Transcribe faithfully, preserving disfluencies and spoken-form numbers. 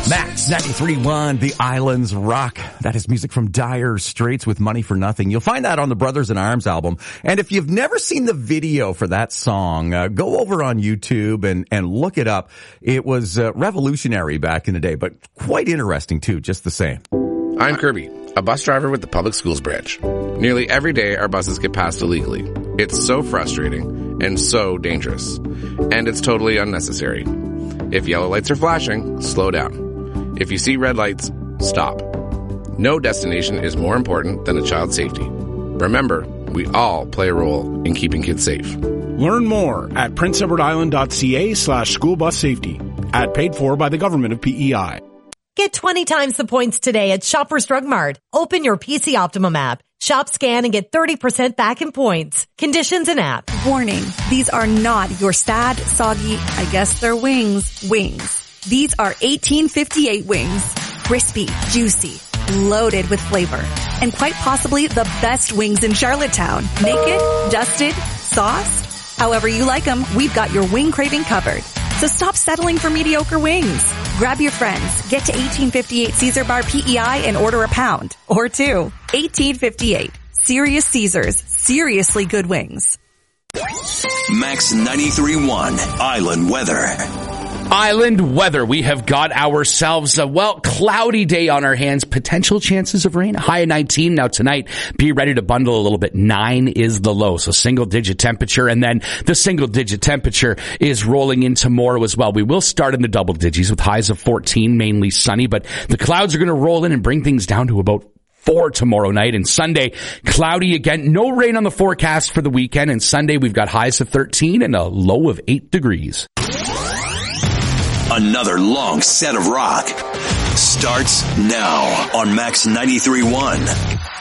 Max ninety-three point one, The Islands Rock. That is music from Dire Straits with Money for Nothing. You'll find that on the Brothers in Arms album. And if you've never seen the video for that song, uh, go over on YouTube and, and look it up. It was uh, revolutionary back in the day, but quite interesting too, just the same. I'm Kirby, a bus driver with the Public Schools branch. Nearly every day our buses get passed illegally. It's so frustrating and so dangerous. And it's totally unnecessary. If yellow lights are flashing, slow down. If you see red lights, stop. No destination is more important than a child's safety. Remember, we all play a role in keeping kids safe. Learn more at prince edward island dot c a slash school bus safety. Ad paid for by the government of P E I. Get twenty times the points today at Shoppers Drug Mart. Open your P C Optimum app. Shop, scan, and get thirty percent back in points. Conditions and app. Warning, these are not your sad, soggy, I guess they're wings, wings. These are eighteen fifty-eight wings. Crispy, juicy, loaded with flavor, and quite possibly the best wings in Charlottetown. Naked, dusted, sauced. However you like them, we've got your wing craving covered. So stop settling for mediocre wings. Grab your friends, get to eighteen fifty-eight Caesar Bar P E I and order a pound or two. eighteen fifty-eight. Serious Caesars. Seriously good wings. Max ninety-three point one Island Weather. Island weather. We have got ourselves a, well, cloudy day on our hands. Potential chances of rain. High of nineteen. Now tonight, be ready to bundle a little bit. Nine is the low. So single digit temperature. And then the single digit temperature is rolling in tomorrow as well. We will start in the double digits with highs of fourteen, mainly sunny. But the clouds are going to roll in and bring things down to about four tomorrow night. And Sunday, cloudy again. No rain on the forecast for the weekend. And Sunday, we've got highs of thirteen and a low of eight degrees. Another long set of rock starts now on Max ninety-three point one.